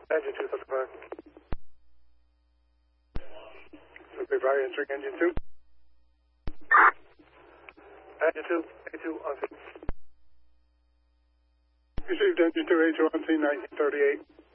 Engine 2, that's fine. So big fire entering engine 2. Engine 2, A2 on scene. Received engine 2, A2 on scene, 1938.